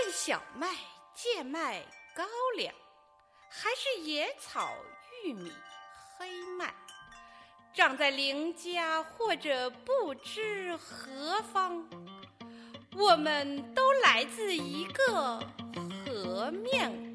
小麦、贱麦、高粱，还是野草、玉米、黑麦，长在邻家或者不知何方，我们都来自一个河面